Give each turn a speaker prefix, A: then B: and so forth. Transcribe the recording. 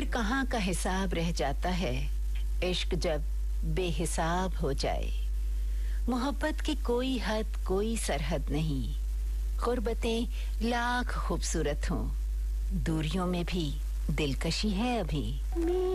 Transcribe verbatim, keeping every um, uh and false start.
A: कहाँ का हिसाब रह जाता है इश्क जब बेहिसाब हो जाए। मोहब्बत की कोई हद कोई सरहद नहीं, गुर्बतें लाख खूबसूरत हों, दूरियों में भी दिलकशी है अभी।